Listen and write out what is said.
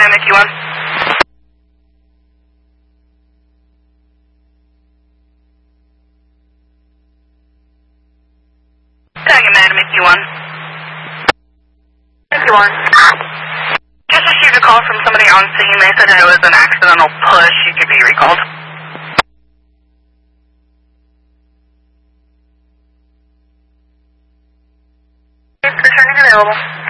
Tango Mickey 1. Tango Mickey 1. Mickey 1. Just received a call from somebody on scene. They said it was an accidental push. You could be recalled. Returning available.